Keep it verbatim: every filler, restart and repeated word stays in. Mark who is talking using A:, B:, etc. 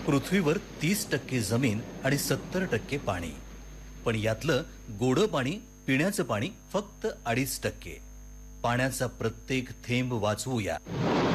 A: पृथ्वीवर तीस टक्के जमीन आणि सत्तर टक्के पाणी, पण यातलं गोडं पाणी, पिण्याचं पाणी फक्त अडीच टक्के. पाण्याचा प्रत्येक थेंब वाचवूया.